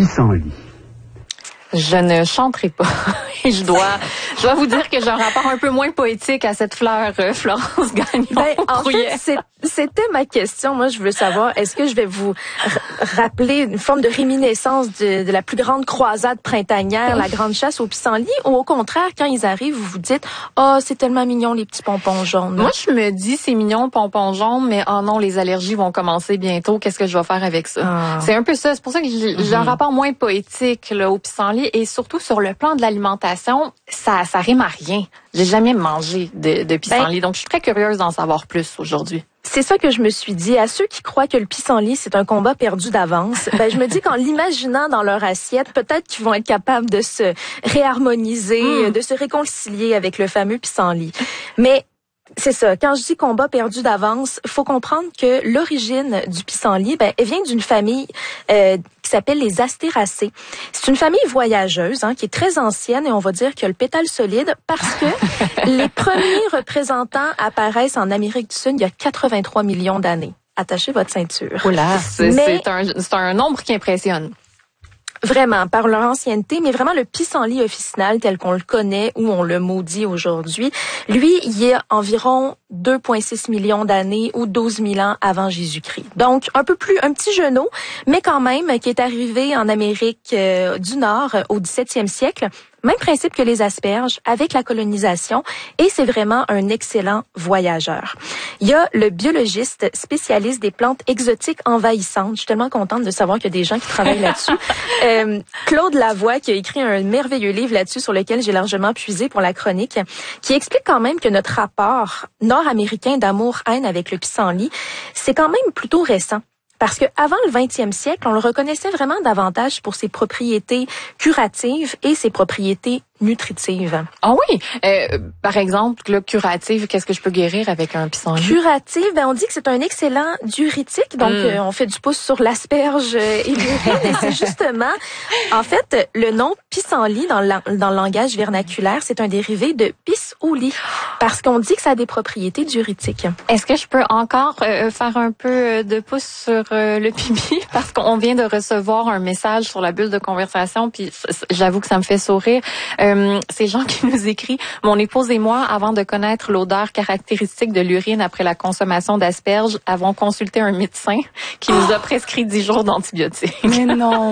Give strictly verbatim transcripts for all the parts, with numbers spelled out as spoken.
pissenlit. Je ne chanterai pas. Et je dois, je dois vous dire que j'ai un rapport un peu moins poétique à cette fleur, euh, Florence Gagnon. Ben, en fait, c'est, c'était ma question. Moi, je veux savoir, est-ce que je vais vous r- rappeler une forme de réminiscence de, de la plus grande croisade printanière, la grande chasse au pissenlit, ou au contraire, quand ils arrivent, vous vous dites, oh, c'est tellement mignon, les petits pompons jaunes. Moi, je me dis, c'est mignon, pompons jaunes, mais oh non, les allergies vont commencer bientôt. Qu'est-ce que je vais faire avec ça? Ah. C'est un peu ça. C'est pour ça que j'ai, j'ai un rapport moins poétique, là, au pissenlit, et surtout sur le plan de l'alimentation, ça, ça rime à rien. J'ai jamais mangé de, de pissenlit, ben, donc je suis très curieuse d'en savoir plus aujourd'hui. C'est ça que je me suis dit. À ceux qui croient que le pissenlit, c'est un combat perdu d'avance, ben, je me dis qu'en l'imaginant dans leur assiette, peut-être qu'ils vont être capables de se réharmoniser, mmh. de se réconcilier avec le fameux pissenlit. Mais c'est ça. Quand je dis combat perdu d'avance, faut comprendre que l'origine du pissenlit, ben, elle vient d'une famille euh, qui s'appelle les Astéracées. C'est une famille voyageuse, hein, qui est très ancienne et on va dire qu'il y a le pétale solide parce que les premiers représentants apparaissent en Amérique du Sud il y a quatre-vingt-trois millions d'années. Attachez votre ceinture. Oh là, c'est, Mais, c'est, un, c'est un nombre qui impressionne. Vraiment, par leur ancienneté, mais vraiment le pissenlit officinal tel qu'on le connaît ou on le maudit aujourd'hui, lui, il y a environ deux virgule six millions d'années ou douze mille ans avant Jésus-Christ. Donc, un peu plus, un petit genou, mais quand même, qui est arrivé en Amérique euh, du Nord euh, au dix-septième siècle. Même principe que les asperges avec la colonisation et c'est vraiment un excellent voyageur. Il y a le biologiste spécialiste des plantes exotiques envahissantes. Je suis tellement contente de savoir qu'il y a des gens qui travaillent là-dessus. Euh, Claude Lavoie qui a écrit un merveilleux livre là-dessus sur lequel j'ai largement puisé pour la chronique, qui explique quand même que notre rapport nord-américain d'amour-haine avec le pissenlit, c'est quand même plutôt récent. Parce que avant le vingtième siècle, on le reconnaissait vraiment davantage pour ses propriétés curatives et ses propriétés nutritives. Ah oui, euh, par exemple, le curative, qu'est-ce que je peux guérir avec un pissenlit? Curative, ben on dit que c'est un excellent diurétique, donc mm. euh, on fait du pouce sur l'asperge et l'urine, et c'est justement, en fait, le nom pissenlit dans le, dans le langage vernaculaire, c'est un dérivé de pissenlit, parce qu'on dit que ça a des propriétés diurétiques. Est-ce que je peux encore euh, faire un peu de pouce sur euh, le pipi? Parce qu'on vient de recevoir un message sur la bulle de conversation, puis j'avoue que ça me fait sourire. Euh, Euh, ces gens qui nous écrivent, mon épouse et moi, avant de connaître l'odeur caractéristique de l'urine après la consommation d'asperges, avons consulté un médecin qui nous a prescrit dix jours d'antibiotiques. Mais non!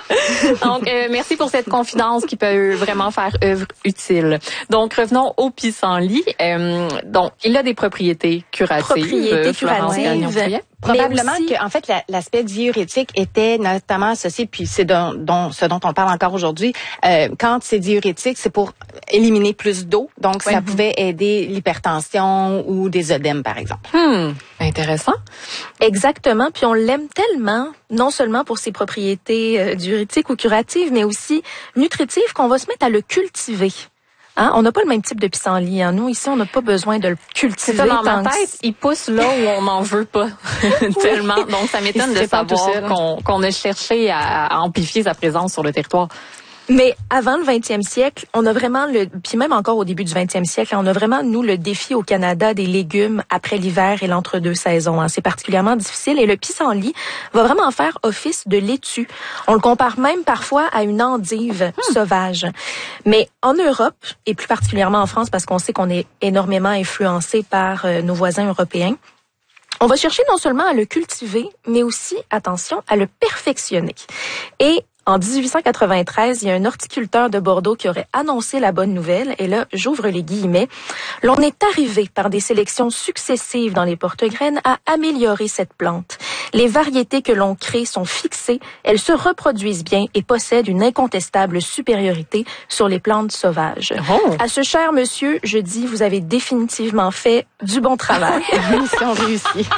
Donc, euh, merci pour cette confidence qui peut vraiment faire œuvre utile. Donc, revenons au pissenlit. Euh, donc, il a des propriétés curatives. Propriétés curatives. Probablement aussi, que, en fait, la, l'aspect diurétique était notamment associé, puis c'est dont, dont, ce dont on parle encore aujourd'hui. Euh, quand c'est diurétique, c'est pour éliminer plus d'eau, donc ouais. ça pouvait aider l'hypertension ou des œdèmes, par exemple. Hmm, intéressant. Exactement. Puis on l'aime tellement, non seulement pour ses propriétés euh, diurétiques ou curatives, mais aussi nutritives, qu'on va se mettre à le cultiver. Hein? On n'a pas le même type de pissenlit. Hein? Nous, ici, on n'a pas besoin de le cultiver. C'est ça, dans ma tête, il pousse là où on n'en veut pas tellement. Donc, ça m'étonne de savoir qu'on, qu'on a cherché à, à amplifier sa présence sur le territoire. Mais avant le vingtième siècle, on a vraiment le, puis même encore au début du vingtième siècle, on a vraiment, nous, le défi au Canada des légumes après l'hiver et l'entre-deux saisons. Hein. C'est particulièrement difficile et le pissenlit va vraiment faire office de laitue. On le compare même parfois à une endive hmm. sauvage. Mais en Europe, et plus particulièrement en France, parce qu'on sait qu'on est énormément influencé par euh, nos voisins européens, on va chercher non seulement à le cultiver, mais aussi, attention, à le perfectionner. Et en dix-huit cent quatre-vingt-treize, il y a un horticulteur de Bordeaux qui aurait annoncé la bonne nouvelle. Et là, j'ouvre les guillemets. L'on est arrivé par des sélections successives dans les porte-graines à améliorer cette plante. Les variétés que l'on crée sont fixées, elles se reproduisent bien et possèdent une incontestable supériorité sur les plantes sauvages. Oh. À ce cher monsieur, je dis, vous avez définitivement fait du bon travail. Mission réussie.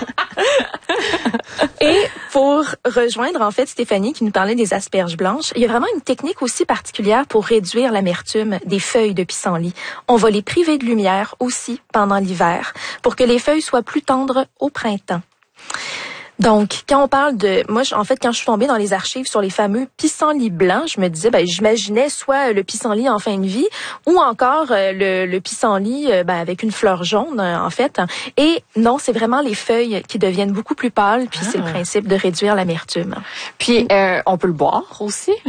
Et pour rejoindre, en fait, Stéphanie qui nous parlait des asperges blanches, il y a vraiment une technique aussi particulière pour réduire l'amertume des feuilles de pissenlit. On va les priver de lumière aussi pendant l'hiver pour que les feuilles soient plus tendres au printemps. Donc, quand on parle de... Moi, en fait, quand je suis tombée dans les archives sur les fameux pissenlits blancs, je me disais, ben, j'imaginais soit le pissenlit en fin de vie ou encore euh, le, le pissenlit euh, ben, avec une fleur jaune, euh, en fait. Et non, c'est vraiment les feuilles qui deviennent beaucoup plus pâles, puis ah. c'est le principe de réduire l'amertume. Puis, euh, on peut le boire aussi?